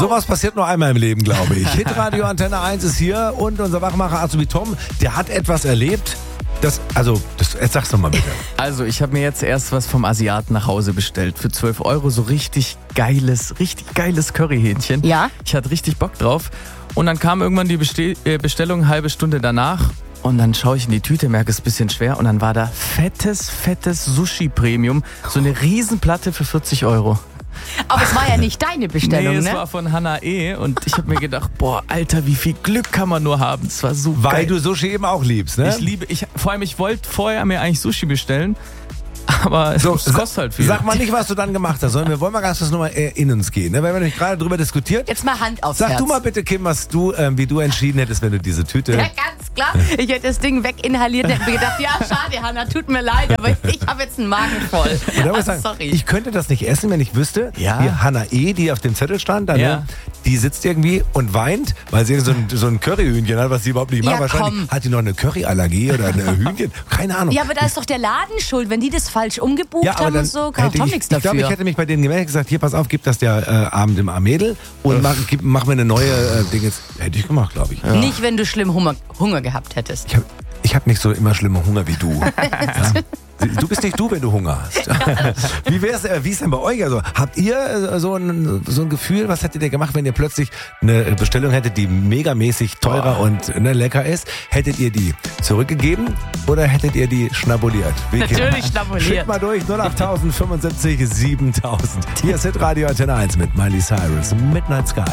Sowas passiert nur einmal im Leben, glaube ich. Hitradio Antenne 1 ist hier und unser Wachmacher Azubi Tom, der hat etwas erlebt. Jetzt sag's doch mal bitte. Also, ich habe mir jetzt erst was vom Asiaten nach Hause bestellt. Für 12 Euro so richtig geiles Curryhähnchen. Ja. Ich hatte richtig Bock drauf. Und dann kam irgendwann die Bestellung eine halbe Stunde danach. Und dann schaue ich in die Tüte, merke es ein bisschen schwer. Und dann war da fettes Sushi-Premium. So eine Riesenplatte für 40 Euro. Aber es war ja nicht deine Bestellung, es ne? war von Hannah E. Und ich habe mir gedacht, boah, Alter, wie viel Glück kann man nur haben. Es war so geil. Weil du Sushi eben auch liebst, ne? Vor allem, ich wollte vorher mir eigentlich Sushi bestellen. Aber es kostet halt viel. Sag mal nicht, was du dann gemacht hast, sondern wir wollen mal ganz kurz nochmal in uns gehen. Ne? Weil wir nämlich gerade drüber diskutiert. Jetzt mal Hand aufs Sag Herz. du mal bitte, Kim, wie du entschieden hättest, wenn du diese Tüte... Ja, ganz klar. Ich hätte das Ding weginhaliert und hätte mir gedacht, ja, schade, Hanna, tut mir leid, aber ich habe jetzt einen Magen voll. Und da muss ich sagen, sorry. ich könnte das nicht essen, wenn ich wüsste, Ja. wie Hannah E., die auf dem Zettel stand, dann, Ja. ne, die sitzt irgendwie und weint, weil sie so ein Curryhühnchen hat, was sie überhaupt nicht mag. Ja, Wahrscheinlich komm. hat die noch eine Curryallergie oder eine Hühnchen. Keine Ahnung. Ja, aber da ist doch der Laden schuld, wenn die das falsch umgebucht haben dann und so, kann hätte doch ich nichts glaube, dafür. ich hätte mich bei denen gemeldet und gesagt, hier, pass auf, gib das der Abend im Mädel und mach mir eine neue Ding jetzt. Hätte ich gemacht, glaube ich. Ja. Nicht, wenn du schlimm Hunger gehabt hättest. Ich hab nicht so immer schlimmen Hunger wie du. Ja? Du bist nicht du, wenn du Hunger hast. Wie ist denn bei euch? Also, habt ihr so ein Gefühl, was hättet ihr gemacht, wenn ihr plötzlich eine Bestellung hättet, die megamäßig teurer und lecker ist? Hättet ihr die zurückgegeben oder hättet ihr die schnabuliert? Natürlich schnabuliert. Schickt mal durch, 08075 7000. Hier ist Hitradio Antenne 1 mit Miley Cyrus, Midnight Sky.